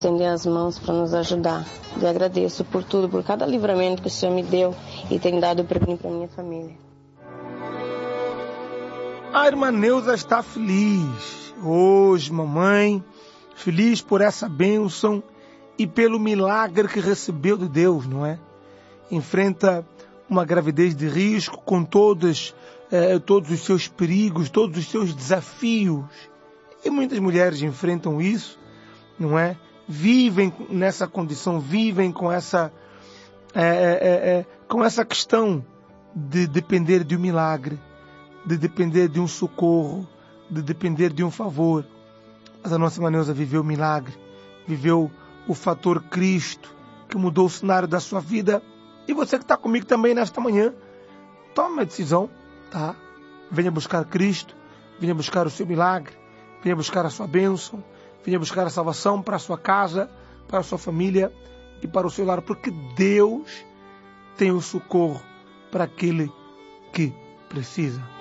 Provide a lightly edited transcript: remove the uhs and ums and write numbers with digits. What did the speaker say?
estender as mãos para nos ajudar. E agradeço por tudo, por cada livramento que o Senhor me deu e tem dado para mim e para minha família. A irmã Neuza está feliz hoje, mamãe, feliz por essa bênção e pelo milagre que recebeu de Deus, não é? Enfrenta uma gravidez de risco com todos os seus perigos, todos os seus desafios. E muitas mulheres enfrentam isso, não é? Vivem nessa condição, vivem com essa questão de depender de um milagre, de depender de um socorro, de depender de um favor. Mas a nossa irmã Neuza viveu o milagre, viveu o fator Cristo, que mudou o cenário da sua vida. E você que está comigo também nesta manhã, tome uma decisão, tá? Venha buscar Cristo, venha buscar o seu milagre, venha buscar a sua bênção, venha buscar a salvação para a sua casa, para a sua família e para o seu lar, porque Deus tem o socorro para aquele que precisa.